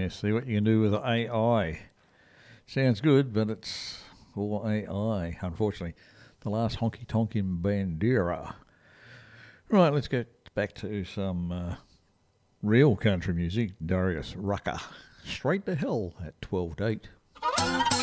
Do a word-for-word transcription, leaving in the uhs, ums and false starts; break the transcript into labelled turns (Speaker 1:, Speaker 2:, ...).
Speaker 1: Yeah, see what you can do with A I. Sounds good, but it's all A I, unfortunately. The last honky tonk in Bandera. Right, let's get back to some uh, real country music. Darius Rucker. Straight to hell at twelve to eight.